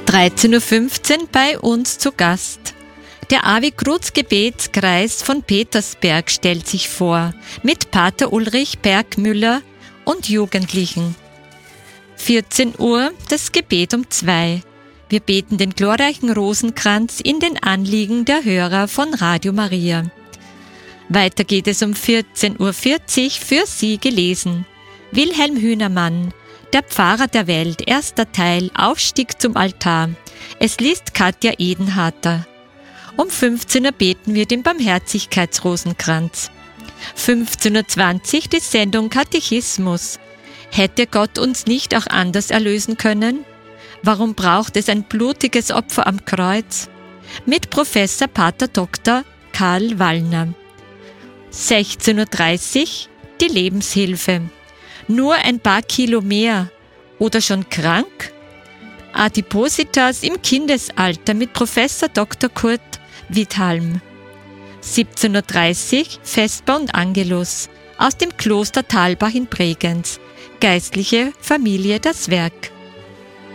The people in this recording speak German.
13.15 Uhr bei uns zu Gast. Der Ave-Cruz-Gebetskreis von Petersberg stellt sich vor, mit Pater Ulrich Bergmüller und Jugendlichen. 14 Uhr das Gebet um 2. Wir beten den glorreichen Rosenkranz in den Anliegen der Hörer von Radio Maria. Weiter geht es um 14.40 Uhr für Sie gelesen. Wilhelm Hühnermann, der Pfarrer der Welt, erster Teil, Aufstieg zum Altar. Es liest Katja Edenharter. Um 15 Uhr beten wir den Barmherzigkeitsrosenkranz. 15.20 Uhr die Sendung Katechismus. Hätte Gott uns nicht auch anders erlösen können? Warum braucht es ein blutiges Opfer am Kreuz? Mit Professor Pater Dr. Karl Wallner. 16.30 Uhr die Lebenshilfe. Nur ein paar Kilo mehr oder schon krank? Adipositas im Kindesalter mit Professor Dr. Kurt Withalm. 17.30 Uhr Vesper und Angelus aus dem Kloster Thalbach in Bregenz. Geistliche Familie das Werk.